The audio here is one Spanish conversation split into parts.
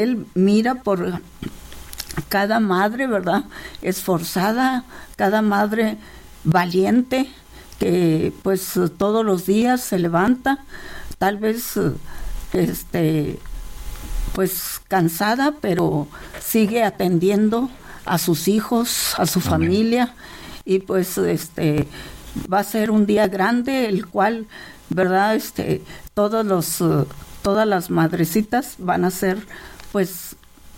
Él mira por cada madre, ¿verdad? Esforzada, cada madre valiente, que pues todos los días se levanta, tal vez pues cansada, pero sigue atendiendo a sus hijos, a su Amén. Familia, y pues va a ser un día grande, el cual, ¿verdad? Todas las madrecitas van a ser pues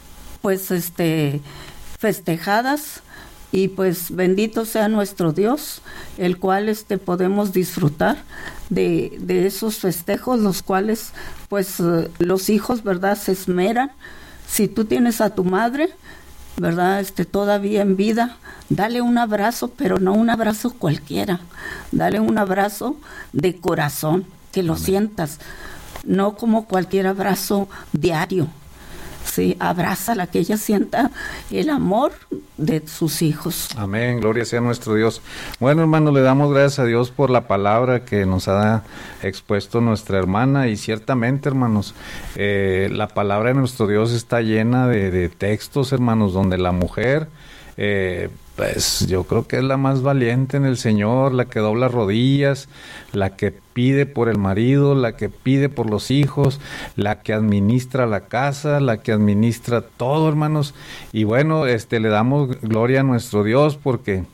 festejadas, y pues bendito sea nuestro Dios, el cual podemos disfrutar de esos festejos, los cuales pues los hijos, ¿verdad?, se esmeran. Si tú tienes a tu madre, ¿verdad?, todavía en vida, dale un abrazo, pero no un abrazo cualquiera, dale un abrazo de corazón, que lo Amén. sientas, no como cualquier abrazo diario. Sí, abrázala, que ella sienta el amor de sus hijos. Amén, gloria sea nuestro Dios. Bueno, hermano, le damos gracias a Dios por la palabra que nos ha expuesto nuestra hermana, y ciertamente, hermanos, la palabra de nuestro Dios está llena de textos, hermanos, donde la mujer, pues yo creo que es la más valiente en el Señor, la que dobla rodillas, la que pide por el marido, la que pide por los hijos, la que administra la casa, la que administra todo, hermanos. Y bueno, le damos gloria a nuestro Dios porque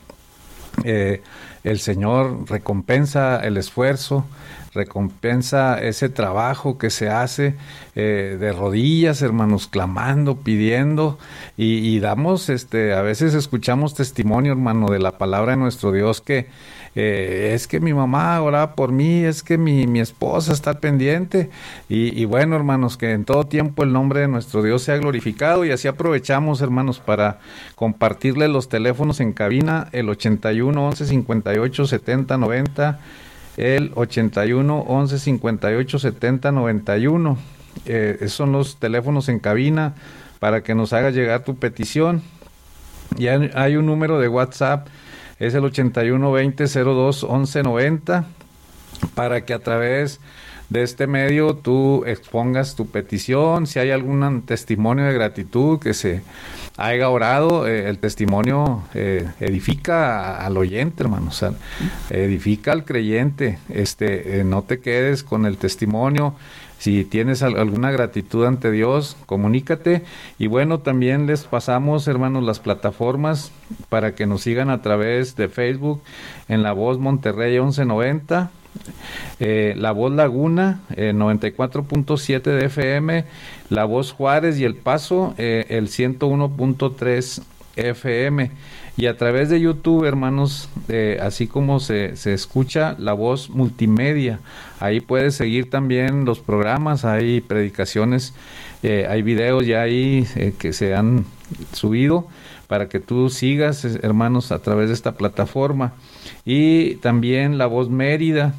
el Señor recompensa el esfuerzo, recompensa ese trabajo que se hace de rodillas, hermanos, clamando, pidiendo, y damos, a veces escuchamos testimonio, hermano, de la palabra de nuestro Dios, que es que mi mamá oraba por mí, es que mi esposa está pendiente, y bueno, hermanos, que en todo tiempo el nombre de nuestro Dios sea glorificado. Y así aprovechamos, hermanos, para compartirle los teléfonos en cabina, el 81 11 58 70 90, el 81 11 58 70 91. Esos son los teléfonos en cabina para que nos haga llegar tu petición. Y hay un número de WhatsApp, es el 81 20 02 11 90, para que a través de este medio tú expongas tu petición. Si hay algún testimonio de gratitud que se haya orado, el testimonio edifica al oyente, hermano, o sea, edifica al creyente. No te quedes con el testimonio. Si tienes alguna gratitud ante Dios, comunícate. Y bueno, también les pasamos, hermanos, las plataformas para que nos sigan a través de Facebook, en La Voz Monterrey 1190, La Voz Laguna 94.7 de FM, La Voz Juárez y El Paso el 101.3 FM, y a través de YouTube, hermanos, así como se escucha, La Voz Multimedia. Ahí puedes seguir también los programas, hay predicaciones, hay videos ya ahí que se han subido para que tú sigas, hermanos, a través de esta plataforma. Y también La Voz Mérida.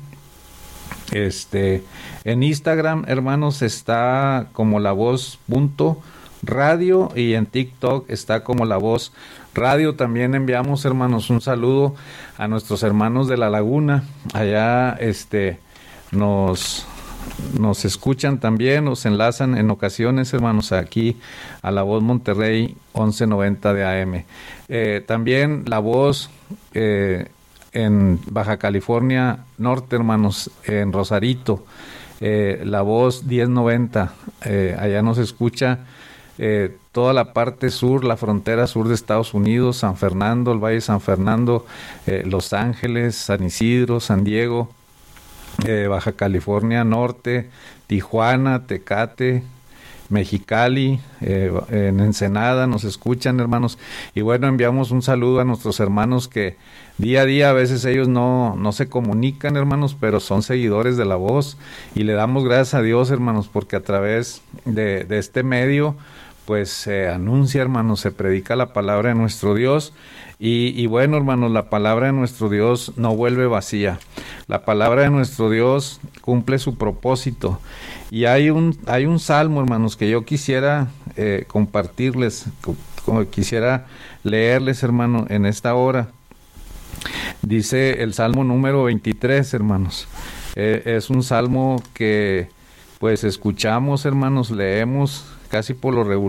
En Instagram, hermanos, está como La Voz.radio, y en TikTok está como La Voz Radio. También enviamos, hermanos, un saludo a nuestros hermanos de La Laguna. Allá nos escuchan también, nos enlazan en ocasiones, hermanos, aquí a La Voz Monterrey 1190 de AM. También La Voz en Baja California Norte, hermanos, en Rosarito, La Voz 1090, allá nos escucha toda la parte sur, la frontera sur de Estados Unidos, San Fernando, el Valle de San Fernando, Los Ángeles, San Isidro, San Diego, Baja California Norte, Tijuana, Tecate, Mexicali, en Ensenada nos escuchan, hermanos. Y bueno, enviamos un saludo a nuestros hermanos que día a día, a veces ellos no se comunican, hermanos, pero son seguidores de La Voz, y le damos gracias a Dios, hermanos, porque a través de este medio pues se anuncia, hermanos, se predica la palabra de nuestro Dios. Y bueno, hermanos, la palabra de nuestro Dios no vuelve vacía. La palabra de nuestro Dios cumple su propósito. Y hay un salmo, hermanos, que yo quisiera compartirles, como quisiera leerles, hermano, en esta hora. Dice el salmo número 23, hermanos. Es un salmo que pues escuchamos, hermanos, leemos casi por lo regular